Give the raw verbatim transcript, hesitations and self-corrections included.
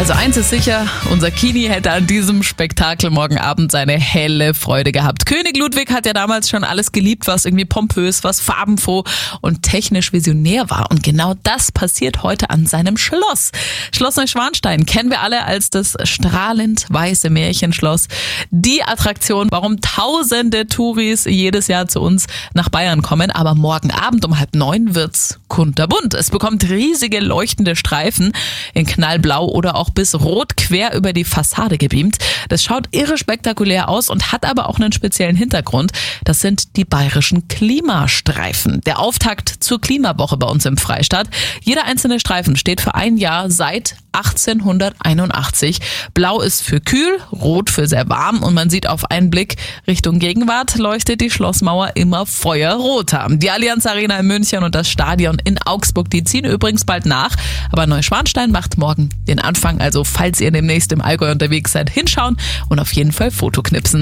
Also eins ist sicher, unser Kini hätte an diesem Spektakel morgen Abend seine helle Freude gehabt. König Ludwig hat ja damals schon alles geliebt, was irgendwie pompös, was farbenfroh und technisch visionär war. Und genau das passiert heute an seinem Schloss. Schloss Neuschwanstein kennen wir alle als das strahlend weiße Märchenschloss. Die Attraktion, warum tausende Touris jedes Jahr zu uns nach Bayern kommen. Aber morgen Abend um halb neun wird's kunterbunt. Es bekommt riesige leuchtende Streifen in knallblau oder auch bis rot quer über die Fassade gebeamt. Das schaut irre spektakulär aus und hat aber auch einen speziellen Hintergrund. Das sind die bayerischen Klimastreifen. Der Auftakt zur Klimawoche bei uns im Freistaat. Jeder einzelne Streifen steht für ein Jahr seit achtzehnhunderteinundachtzig. Blau ist für kühl, rot für sehr warm und man sieht auf einen Blick Richtung Gegenwart leuchtet die Schlossmauer immer feuerroter. Die Allianz Arena in München und das Stadion in Augsburg, die ziehen übrigens bald nach. Aber Neuschwanstein macht morgen den Anfang. Also falls ihr demnächst im Allgäu unterwegs seid, hinschauen und auf jeden Fall Foto knipsen.